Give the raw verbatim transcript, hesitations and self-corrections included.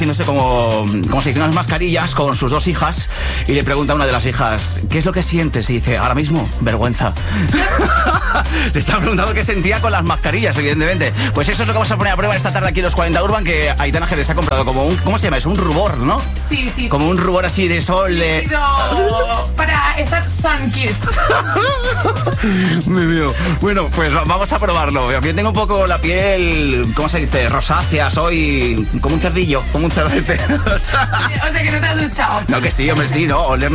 no sé cómo, cómo se dice, unas mascarillas con sus dos hijas y le pregunta a una de las hijas, ¿qué es lo que sientes? Y dice, ahora mismo, vergüenza. Le estaba preguntando qué sentía con las mascarillas, evidentemente. Pues eso es lo que vamos a poner a prueba esta tarde aquí en los cuarenta Urban, que Aitana Jerez se ha comprado como un, ¿cómo se llama? Es un rubor, ¿no? Sí, sí, sí. Como un rubor así de sol, de... Pero para estar sun-kissed. Muy bien. Bueno, pues vamos a probarlo. Yo tengo un poco la piel, ¿cómo se dice? Rosácea, soy como un cerdillo, como un cerdete. O sea que no te has duchado. No, que sí, hombre, sí, ¿no? Oler